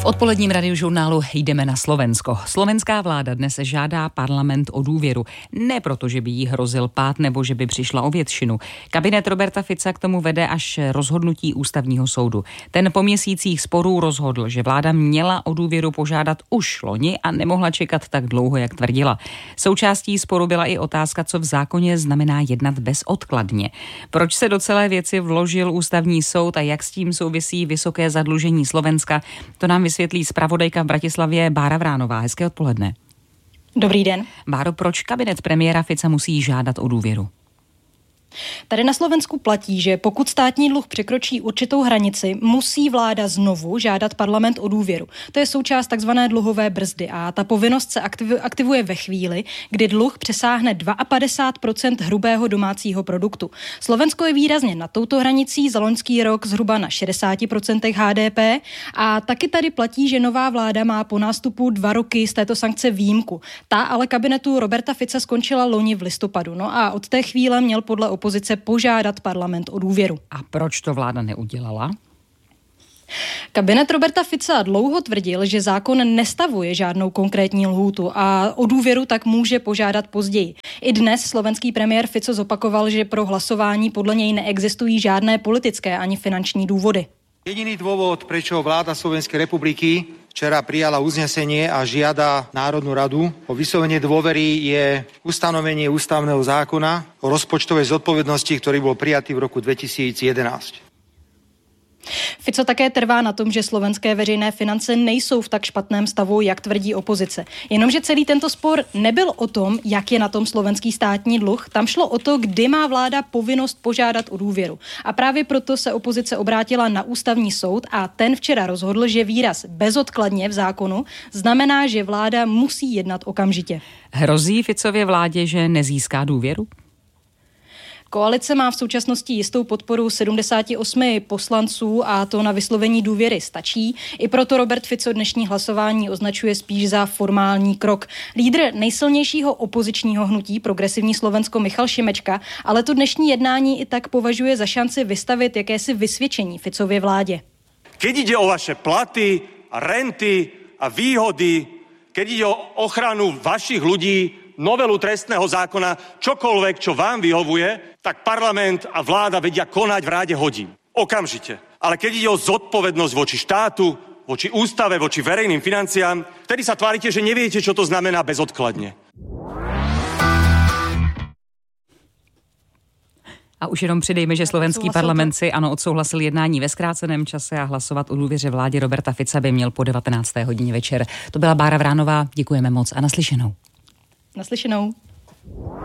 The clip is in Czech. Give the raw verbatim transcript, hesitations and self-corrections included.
V odpoledním radiožurnálu jdeme na Slovensko. Slovenská vláda dnes žádá parlament o důvěru. Ne proto, že by jí hrozil pád nebo že by přišla o většinu. Kabinet Roberta Fica k tomu vede až rozhodnutí ústavního soudu. Ten po měsících sporů rozhodl, že vláda měla o důvěru požádat už loni a nemohla čekat tak dlouho, jak tvrdila. Součástí sporu byla i otázka, co v zákoně znamená jednat bezodkladně. Proč se do celé věci vložil ústavní soud a jak s tím souvisí vysoké zadlužení Slovenska, to nám vysvětlí zpravodajka v Bratislavě Bára Vránová. Hezké odpoledne. Dobrý den. Báro, proč kabinet premiéra Fica musí žádat o důvěru? Tady na Slovensku platí, že pokud státní dluh překročí určitou hranici, musí vláda znovu žádat parlament o důvěru. To je součást takzvané dluhové brzdy a ta povinnost se aktivuje ve chvíli, kdy dluh přesáhne padesát dva procent hrubého domácího produktu. Slovensko je výrazně nad touto hranicí, za loňský rok zhruba na šedesát procent H D P a taky tady platí, že nová vláda má po nástupu dva roky z této sankce výjimku. Ta ale kabinetu Roberta Fica skončila loni v listopadu. No a od té chvíle měl podle opozice požádat parlament o důvěru. A proč to vláda neudělala? Kabinet Roberta Fica dlouho tvrdil, že zákon nestavuje žádnou konkrétní lhůtu a o důvěru tak může požádat později. I dnes slovenský premiér Fico zopakoval, že pro hlasování podle něj neexistují žádné politické ani finanční důvody. Jediný dôvod, prečo vláda Slovenskej republiky včera prijala uznesenie a žiada Národnú radu o vyslovenie dôvery, je ustanovenie ústavného zákona o rozpočtovej zodpovednosti, ktorý bol prijatý v roku dvetisíc jedenásť. Fico také trvá na tom, že slovenské veřejné finance nejsou v tak špatném stavu, jak tvrdí opozice. Jenomže celý tento spor nebyl o tom, jak je na tom slovenský státní dluh. Tam šlo o to, kdy má vláda povinnost požádat o důvěru. A právě proto se opozice obrátila na ústavní soud a ten včera rozhodl, že výraz bezodkladně v zákonu znamená, že vláda musí jednat okamžitě. Hrozí Ficově vládě, že nezíská důvěru? Koalice má v současnosti jistou podporu sedmdesát osm poslanců a to na vyslovení důvěry stačí. I proto Robert Fico dnešní hlasování označuje spíš za formální krok. Lídr nejsilnějšího opozičního hnutí Progresivní Slovensko Michal Šimečka ale to dnešní jednání i tak považuje za šanci vystavit jakési vysvědčení Ficově vládě. Keď ide o vaše platy a renty a výhody, keď ide o ochranu vašich ľudí, novelu trestného zákona, čokoľvek, čo vám vyhovuje, tak parlament a vláda vedia konať v ráde hodín. Okamžite. Ale keď ide o zodpovednosť voči štátu, voči ústave, voči verejným financiám, vtedy sa tvárite, že neviete, čo to znamená bezodkladne. A už jenom přidejme, že slovenský parlament si ano odsouhlasil jednání ve zkráceném čase a hlasovat o důvěře vládě Roberta Fica by měl po devatenácté hodině večer. To byla Bára Vránová, děkujeme moc a naslyšenou. Naslyšenou.